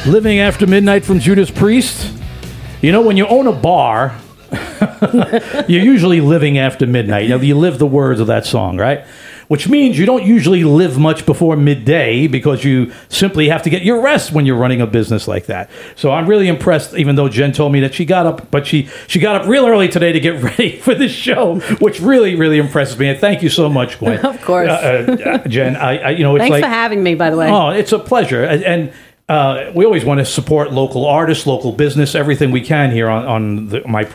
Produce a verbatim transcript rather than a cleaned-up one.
Living After Midnight from Judas Priest. You know, when you own a bar, you're usually living after midnight. You know, you live the words of that song, right? Which means you don't usually live much before midday because you simply have to get your rest when you're running a business like that. So I'm really impressed, even though Jen told me that she got up, but she, she got up real early today to get ready for this show, which really, really impresses me. And thank you so much, Gwen. Of course. Uh, uh, Jen, I, I, you know, it's Thanks like... for having me, by the way. Oh, it's a pleasure. And... and Uh, we always want to support local artists, local business, everything we can here on, on the, my